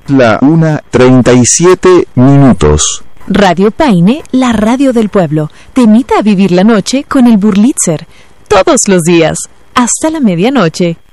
La 1:37. Radio Paine, la radio del pueblo, te invita a vivir la noche con el Burlitzer. Todos los días, hasta la medianoche.